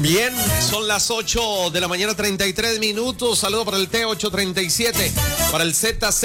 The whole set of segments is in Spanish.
Bien, son las 8 de la mañana, 33 minutos. Saludo para el T837, para el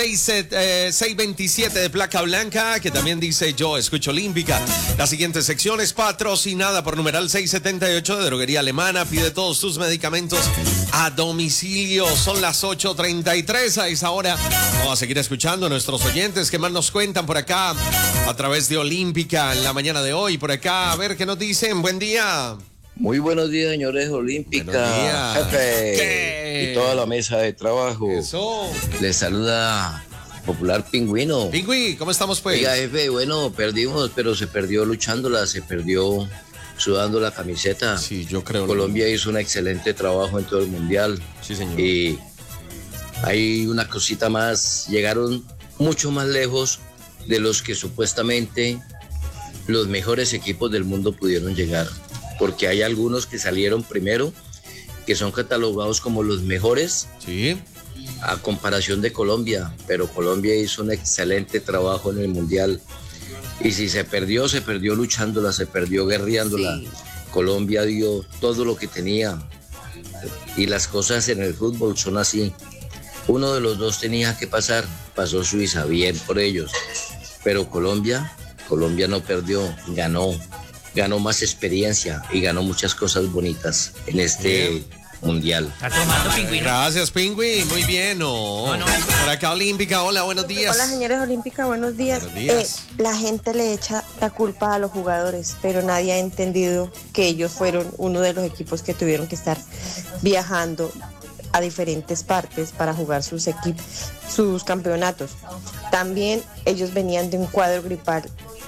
Z627 de placa blanca, que también dice yo escucho Olímpica. La siguiente sección es patrocinada por numeral 678 de Droguería Alemana. Pide todos tus medicamentos a domicilio. Son las 8:33 a esa hora. Vamos a seguir escuchando a nuestros oyentes que más nos cuentan por acá a través de Olímpica en la mañana de hoy. Por acá, a ver qué nos dicen. Buen día. Muy buenos días, señores Olímpica, jefe, y toda la mesa de trabajo. Eso. Les saluda Popular Pingüino. Pingüí, ¿cómo estamos pues? Oiga, jefe, bueno, perdimos, pero se perdió luchándola, se perdió sudando la camiseta. Sí, yo creo. Colombia hizo un excelente trabajo en todo el mundial. Sí, señor. Y hay una cosita más, llegaron mucho más lejos de los que supuestamente los mejores equipos del mundo pudieron llegar. Porque hay algunos que salieron primero, que son catalogados como los mejores, sí, a comparación de Colombia, pero Colombia hizo un excelente trabajo en el Mundial, y si se perdió luchándola, se perdió guerreándola. Sí. Colombia dio todo lo que tenía, y las cosas en el fútbol son así. Uno de los dos tenía que pasar, pasó Suiza, bien por ellos, pero Colombia no perdió, ganó más experiencia y ganó muchas cosas bonitas en este mundial. ¿Está tomando, Pingüino? Gracias, Pingüí. Muy bien. Por acá, Olímpica. Hola, buenos días. Hola, señores Olímpica. Buenos días. Buenos días. La gente le echa la culpa a los jugadores, pero nadie ha entendido que ellos fueron uno de los equipos que tuvieron que estar viajando a diferentes partes para jugar sus campeonatos. También ellos venían de un cuadro gripal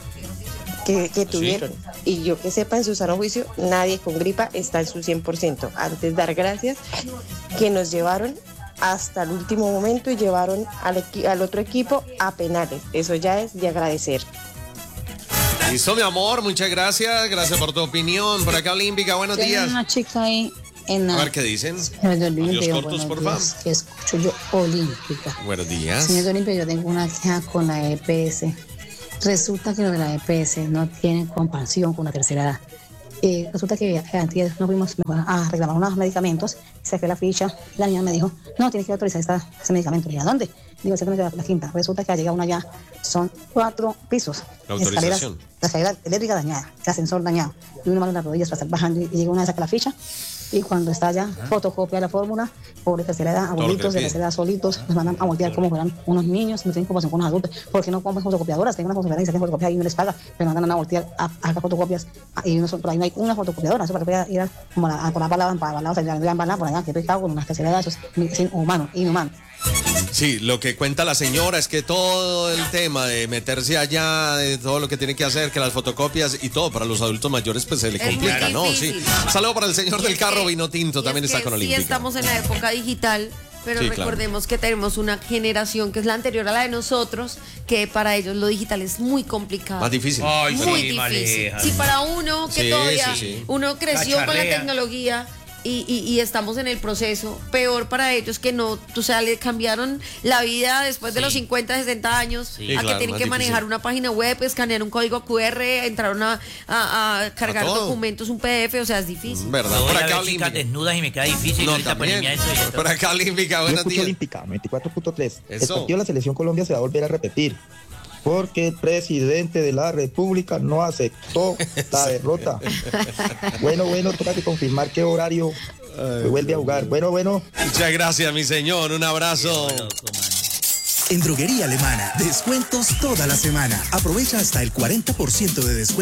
que tuvieron. Sí. Y yo que sepa, en su sano juicio, nadie con gripa está en su 100%. Antes, dar gracias que nos llevaron hasta el último momento y llevaron al otro equipo a penales. Eso ya es de agradecer. Listo, mi amor, muchas gracias. Gracias por tu opinión. Por acá, Olímpica, buenos días. Hay una chica ahí en a ver qué dicen. Dios cortos, por favor. Que escucho yo Olímpica. Buenos días. Señor Olímpica, yo tengo una queja con la EPS. Resulta que los de la EPS no tienen compasión con la tercera edad. Resulta que antes nos fuimos a reclamar unos medicamentos, saqué la ficha, la niña me dijo, no, tienes que autorizar ese medicamento. ¿Y a dónde? Digo, la quinta. Resulta que ha llegado una ya, son 4 pisos. La autorización. La escalera eléctrica dañada, el ascensor dañado, y una mano en las rodillas para estar bajando, y llega una, saca la ficha, y cuando está ya, fotocopia la fórmula, pobre tercera edad, abuelitos de tercera edad solitos, nos mandan a voltear como fueran unos niños, no tienen compasión con los adultos. ¿Por qué no compran fotocopiadoras? Tengo una fotocopiadora y saquen fotocopias y no les paga, pero mandan a voltear a fotocopias, y por ahí no hay una fotocopiadora, eso para que pueda ir como a poner palabras, o sea, la embalada por allá, que pecado con una tercera edad, eso es inhumano. Sí, lo que cuenta la señora es que todo el tema de meterse allá, de todo lo que tiene que hacer, que las fotocopias y todo para los adultos mayores, pues se le complica, ¿no? Sí. Saludo para el señor del carro vino tinto, también está con Olímpica. Sí, estamos en la época digital, pero sí, recordemos que tenemos una generación que es la anterior a la de nosotros, que para ellos lo digital es muy complicado. Más difícil. Ay, muy sí, difícil. Maleja. Si para uno que todavía uno creció con la tecnología y estamos en el proceso, peor para ellos que no, o sea, le cambiaron la vida después de los 50, 60 años a que tienen que manejar una página web, escanear un código QR, entrar a cargar documentos, un PDF, o sea, es difícil. ¿Verdad? Por acá chicas desnudas y me queda difícil. No, también. Por acá Olímpica, buenos días. Olímpica, 94.3. El partido de la Selección Colombia se va a volver a repetir, porque el presidente de la República no aceptó la derrota. Bueno, toca que confirmar qué horario se vuelve a jugar. Bueno. Muchas gracias, mi señor. Un abrazo. En Droguería Alemana, descuentos toda la semana. Aprovecha hasta el 40% de descuento.